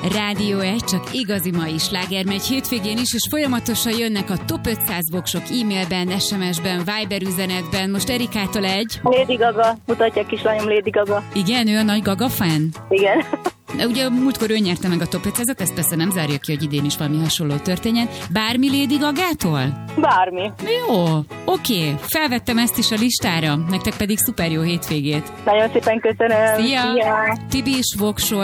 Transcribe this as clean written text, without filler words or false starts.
Rádió 1, csak igazi mai sláger megy hétvégén is, és folyamatosan jönnek a top 500 voksok e-mailben, SMS-ben, Viber üzenetben. Most Erikától egy. Lady Gaga, mutatja a kislányom Lady Gaga. Igen, ő a nagy Gaga fan? Igen. Ugye múltkor ő nyerte meg a top 500-at, ez persze nem zárja ki, hogy idén is valami hasonló történjen. Bármi Lady Gagától? Bármi. Jó, oké, felvettem ezt is a listára, nektek pedig szuper jó hétvégét. Nagyon szépen köszönöm. Szia! Szia. Tibi is voksol.